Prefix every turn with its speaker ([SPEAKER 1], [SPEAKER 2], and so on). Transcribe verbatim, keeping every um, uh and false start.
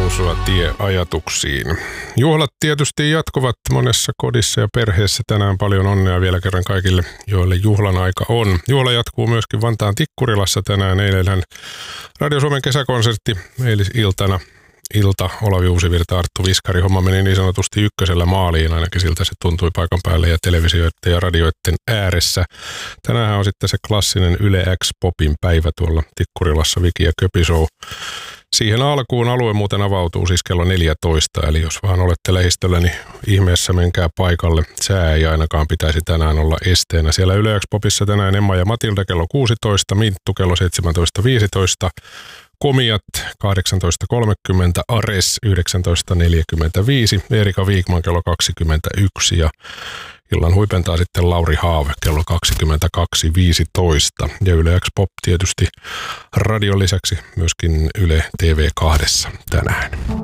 [SPEAKER 1] nousua tie ajatuksiin. Juhlat tietysti jatkuvat monessa kodissa ja perheessä. Tänään paljon onnea vielä kerran kaikille, joille juhlan aika on. Juhla jatkuu myöskin Vantaan Tikkurilassa tänään. Eilenhän Radio Suomen kesäkonsertti eilisiltana. Ilta, Olavi Uusivirta, Arttu Viskari. Homma meni niin sanotusti ykkösellä maaliin, ainakin siltä se tuntui paikan päälle ja televisioiden ja radioiden ääressä. Tänään on sitten se klassinen Yle X-popin päivä tuolla Tikkurilassa, Viki ja Köpi Show. Siihen alkuun alue muuten avautuu siis kello neljätoista, eli jos vaan olette lähistöllä, niin ihmeessä menkää paikalle. Sää ei ainakaan pitäisi tänään olla esteenä. Siellä Yle X-popissa tänään Emma ja Matilda kello kuusitoista, Minttu kello seitsemäntoista viisitoista, Komiat kahdeksantoista kolmekymmentä, Ares yhdeksäntoista neljäkymmentäviisi, Erika Viikman kello kaksikymmentäyksi ja illan huipentaa sitten Lauri Haave kello kaksikymmentäkaksi viisitoista. Ja Yle X Pop tietysti radion lisäksi myöskin Yle T V kahdessa tänään.